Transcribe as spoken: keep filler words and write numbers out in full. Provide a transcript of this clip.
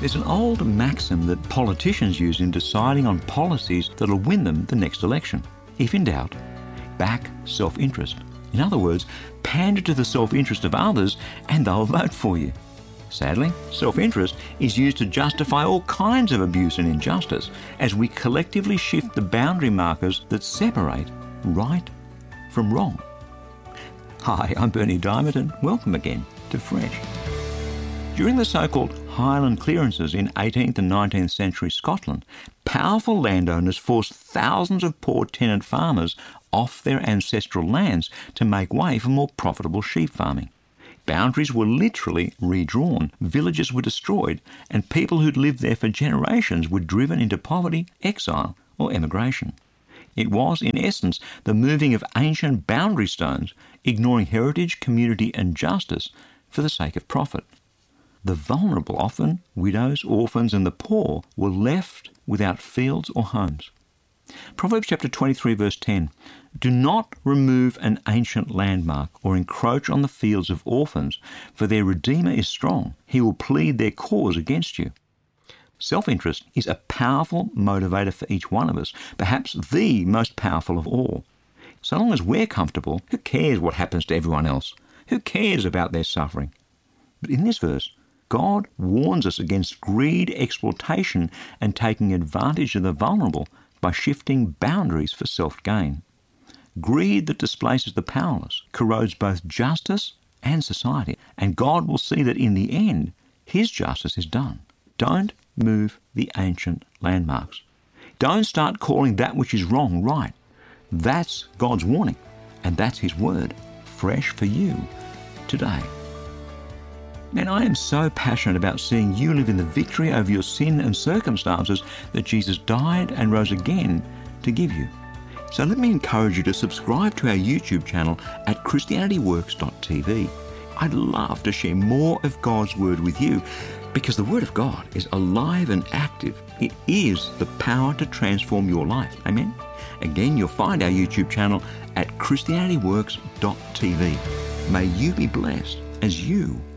There's an old maxim that politicians use in deciding on policies that'll win them the next election. If in doubt, back self-interest. In other words, pander to the self-interest of others and they'll vote for you. Sadly, self-interest is used to justify all kinds of abuse and injustice as we collectively shift the boundary markers that separate right from wrong. Hi, I'm Berni Dymet and welcome again to Fresh. During the so-called Highland clearances in eighteenth and nineteenth century Scotland, powerful landowners forced thousands of poor tenant farmers off their ancestral lands to make way for more profitable sheep farming. Boundaries were literally redrawn, villages were destroyed, and people who'd lived there for generations were driven into poverty, exile, or emigration. It was, in essence, the moving of ancient boundary stones, ignoring heritage, community, and justice for the sake of profit. The vulnerable, often widows, orphans, and the poor, were left without fields or homes. Proverbs chapter twenty-three, verse ten, "Do not remove an ancient landmark or encroach on the fields of orphans, for their Redeemer is strong. He will plead their cause against you." Self-interest is a powerful motivator for each one of us, perhaps the most powerful of all. So long as we're comfortable, who cares what happens to everyone else? Who cares about their suffering? But in this verse, God warns us against greed, exploitation, and taking advantage of the vulnerable by shifting boundaries for self-gain. Greed that displaces the powerless corrodes both justice and society, and God will see that in the end, His justice is done. Don't move the ancient landmarks. Don't start calling that which is wrong right. That's God's warning, and that's His word, fresh for you today. Man, I am so passionate about seeing you live in the victory over your sin and circumstances that Jesus died and rose again to give you. So let me encourage you to subscribe to our YouTube channel at christianity works dot t v. I'd love to share more of God's Word with you because the Word of God is alive and active. It is the power to transform your life. Amen? Again, you'll find our YouTube channel at christianity works dot t v. May you be blessed as you